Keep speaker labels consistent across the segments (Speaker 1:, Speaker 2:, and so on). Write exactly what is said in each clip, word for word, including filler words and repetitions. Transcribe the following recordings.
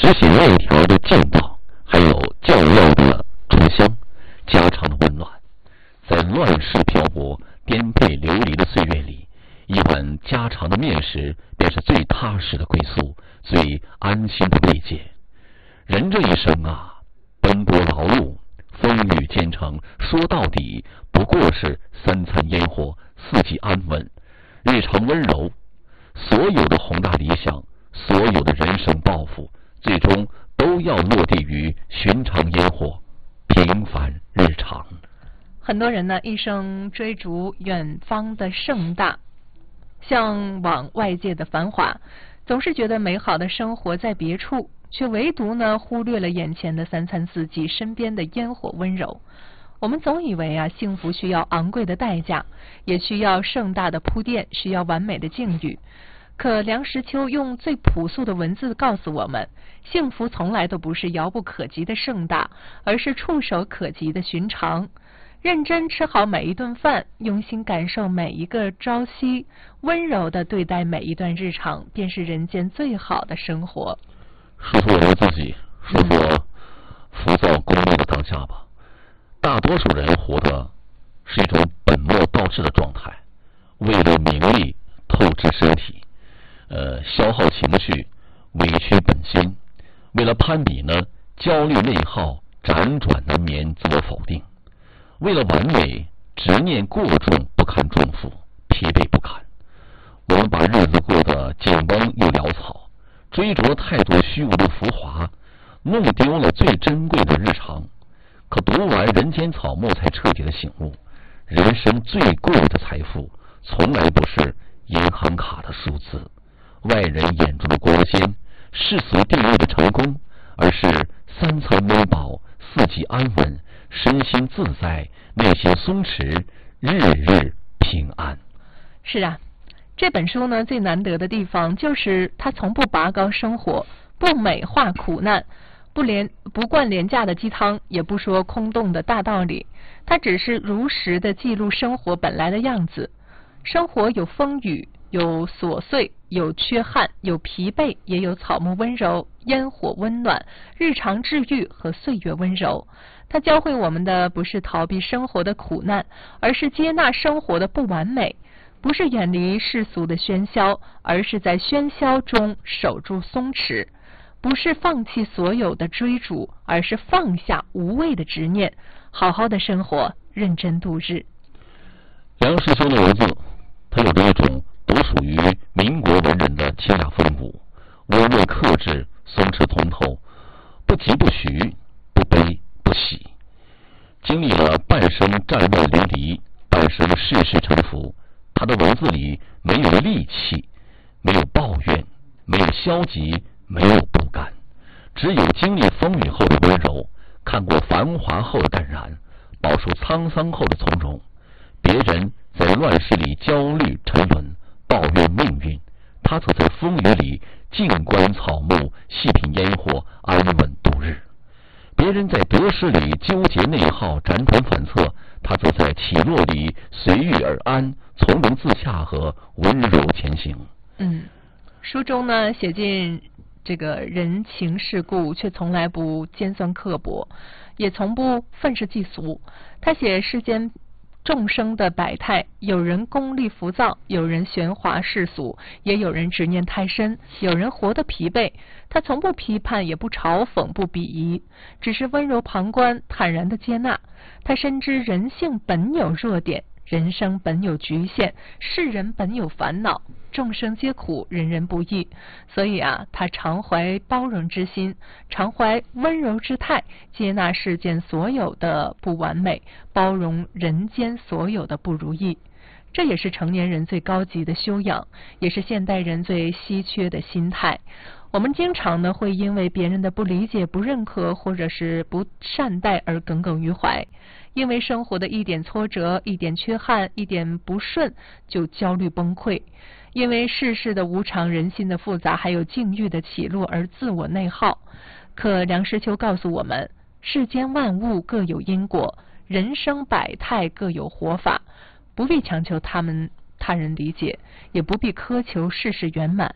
Speaker 1: 实行链条的劲道，还有较量的醇香，家常的温暖。在乱世漂泊、颠沛流离的岁月里，一碗家常的面食便是最踏实的归宿，最安心的慰藉。人这一生啊，奔波劳碌，风雨兼程，说到底不过是三餐烟火，四季安稳，日常温柔。所有的宏大理想，所有的人生抱负，最终都要落地于寻常烟火，平凡日常。
Speaker 2: 很多人呢，一生追逐远方的盛大，向往外界的繁华，总是觉得美好的生活在别处，却唯独呢忽略了眼前的三餐四季，身边的烟火温柔。我们总以为啊，幸福需要昂贵的代价，也需要盛大的铺垫，需要完美的境遇。可梁实秋用最朴素的文字告诉我们，幸福从来都不是遥不可及的盛大，而是触手可及的寻常。认真吃好每一顿饭，用心感受每一个朝夕，温柔地对待每一段日常，便是人间最好的生活。
Speaker 1: 说说我们自己，说说浮躁功利的当下吧。大多数人活的是一种本末倒置的状态，为了名利透支身体，呃，消耗情绪，委屈本心。为了攀比呢，焦虑内耗，辗转难眠，自我否定。为了完美，执念过重，不堪重负，疲惫不堪。我们把日子过得紧绷又潦草，追逐了太多虚无的浮华，弄丢了最珍贵的日常。可读完《人间草木》，才彻底的醒悟，人生最贵的财富，从来不是银行卡的数字，外人眼中的光鲜，世俗定义的成功，而是三餐温饱，四季安稳，身心自在，内心松弛，日日平安。
Speaker 2: 是啊，这本书呢，最难得的地方就是它从不拔高生活，不美化苦难，不廉不灌廉价的鸡汤，也不说空洞的大道理，它只是如实的记录生活本来的样子。生活有风雨，有琐碎，有缺憾，有疲惫，也有草木温柔，烟火温暖，日常治愈和岁月温柔。它教会我们的不是逃避生活的苦难，而是接纳生活的不完美；不是远离世俗的喧嚣，而是在喧嚣中守住松弛；不是放弃所有的追逐，而是放下无谓的执念，好好的生活，认真度日。
Speaker 1: 梁实秋的文字，它有着一种独属于民国文人的清雅风骨，温润克制，松弛通透，不急不徐，不悲不喜。经历了半生战乱淋漓，半生世事沉浮，他的文字里没有戾气，没有抱怨，没有消极，没有不甘，只有经历风雨后的温柔，看过繁华后的淡然，饱受沧桑后的从容。别人在乱世里焦虑沉沦，抱怨命运，他则在风雨里静观草木，细品烟火，安稳度日。别人在得失里纠结内耗，辗转反侧，他则在起落里随遇而安，从容自洽和温柔前行。
Speaker 2: 嗯，书中呢写尽这个人情世故，却从来不尖酸刻薄，也从不愤世嫉俗。他写世间众生的百态，有人功利浮躁，有人喧哗世俗，也有人执念太深，有人活得疲惫。他从不批判，也不嘲讽，不鄙夷，只是温柔旁观，坦然的接纳。他深知人性本有弱点，人生本有局限，世人本有烦恼，众生皆苦，人人不易。所以啊，他常怀包容之心，常怀温柔之态，接纳世间所有的不完美，包容人间所有的不如意。这也是成年人最高级的修养，也是现代人最稀缺的心态。我们经常呢会因为别人的不理解、不认可或者是不善待而耿耿于怀，因为生活的一点挫折、一点缺憾、一点不顺就焦虑崩溃，因为世事的无常、人心的复杂还有境遇的起落而自我内耗。可梁实秋告诉我们，世间万物各有因果，人生百态各有活法，不必强求他们他人理解，也不必苛求事事圆满。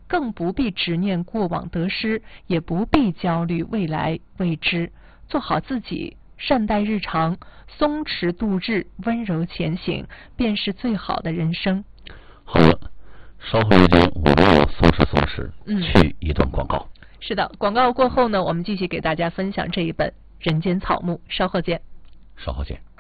Speaker 2: 更不必执念过往得失，也不必焦虑未来未知，做好自己，善待日常，松弛度日，温柔前行，便是最好的人生。
Speaker 1: 好了，稍后时间我们要松弛松弛，
Speaker 2: 嗯，
Speaker 1: 去一段广告。
Speaker 2: 是的，广告过后呢，我们继续给大家分享这一本《人间草木》，稍后见。
Speaker 1: 稍后见。